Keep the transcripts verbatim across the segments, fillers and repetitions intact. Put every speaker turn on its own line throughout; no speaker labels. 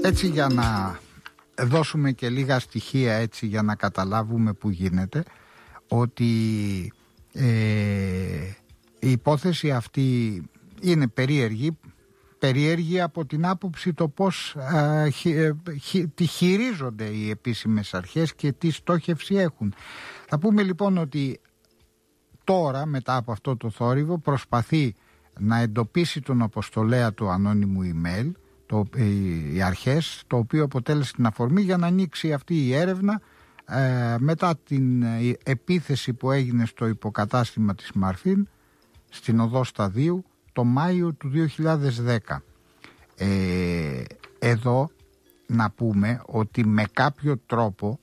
Έτσι, για να δώσουμε και λίγα στοιχεία, έτσι, για να καταλάβουμε που γίνεται, ότι ε, η υπόθεση αυτή είναι περίεργη, περίεργη από την άποψη το πώς ε, χει, ε, χει, τη χειρίζονται οι επίσημες αρχές και τι στόχευση έχουν. Θα πούμε λοιπόν ότι τώρα, μετά από αυτό το θόρυβο, προσπαθεί να εντοπίσει τον αποστολέα του ανώνυμου email, το, οι, οι αρχές, το οποίο αποτέλεσε την αφορμή για να ανοίξει αυτή η έρευνα ε, μετά την ε, επίθεση που έγινε στο υποκατάστημα της Μαρφίν στην οδό Σταδίου το Μάιο του δύο χιλιάδες δέκα. Ε, εδώ να πούμε ότι με κάποιο τρόπο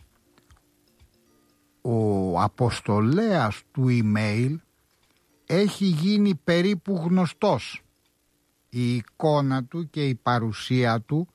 ο αποστολέας του email έχει γίνει περίπου γνωστός. Η εικόνα του και η παρουσία του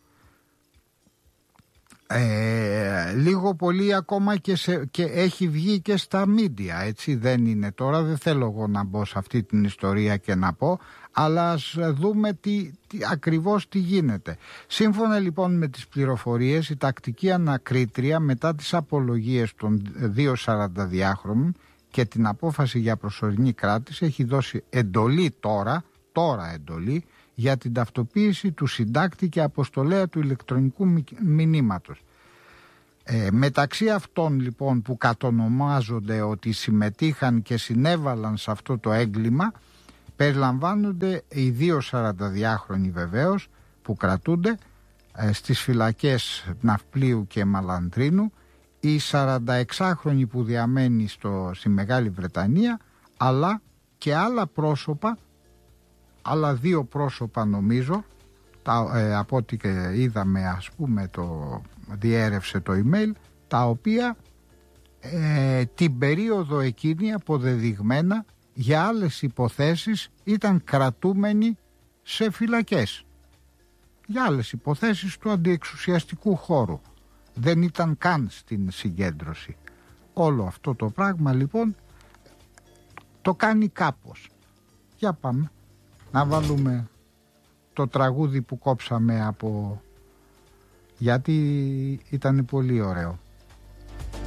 ε, λίγο πολύ ακόμα και, σε, και έχει βγει και στα μίντια, έτσι δεν είναι τώρα, δεν θέλω εγώ να μπω σε αυτή την ιστορία και να πω, αλλά ας δούμε τι, τι, ακριβώς τι γίνεται. Σύμφωνα λοιπόν με τις πληροφορίες, η τακτική ανακρίτρια μετά τις απολογίες των δύο σαρανταδιάχρονων και την απόφαση για προσωρινή κράτηση έχει δώσει εντολή τώρα, τώρα εντολή, για την ταυτοποίηση του συντάκτη και αποστολέα του ηλεκτρονικού μηνύματος. Ε, μεταξύ αυτών λοιπόν που κατονομάζονται ότι συμμετείχαν και συνέβαλαν σε αυτό το έγκλημα, περιλαμβάνονται οι δύο σαρανταδιάχρονοι βεβαίως που κρατούνται ε, στις φυλακές Ναυπλίου και Μαλαντρίνου, οι σαρανταεξάχρονοι που διαμένει στο, στη Μεγάλη Βρετανία, αλλά και άλλα πρόσωπα, άλλα δύο πρόσωπα νομίζω, τα, ε, από ό,τι είδαμε, ας πούμε, το διέρευσε το email, τα οποία ε, την περίοδο εκείνη αποδεδειγμένα για άλλες υποθέσεις ήταν κρατούμενοι σε φυλακές, για άλλες υποθέσεις του αντιεξουσιαστικού χώρου, δεν ήταν καν στην συγκέντρωση. Όλο αυτό το πράγμα λοιπόν το κάνει κάπως. Για πάμε να βάλουμε το τραγούδι που κόψαμε από... γιατί ήταν πολύ ωραίο.